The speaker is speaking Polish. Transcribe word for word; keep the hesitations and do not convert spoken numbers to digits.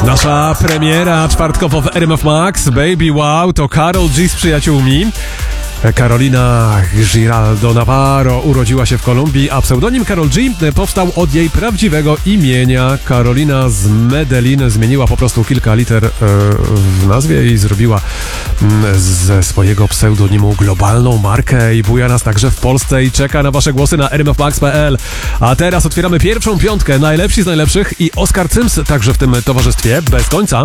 Nasza premiera czwartkowo w R M F Max. Baby Wow to Karol G z przyjaciółmi. Karolina Giraldo Navarro urodziła się w Kolumbii, a pseudonim Karol G powstał od jej prawdziwego imienia. Karolina z Medellin zmieniła po prostu kilka liter w nazwie i zrobiła ze swojego pseudonimu globalną markę i buja nas także w Polsce i czeka na wasze głosy na r m f max kropka p l. A teraz otwieramy pierwszą piątkę najlepsi z najlepszych i Oskar Cyms także w tym towarzystwie bez końca.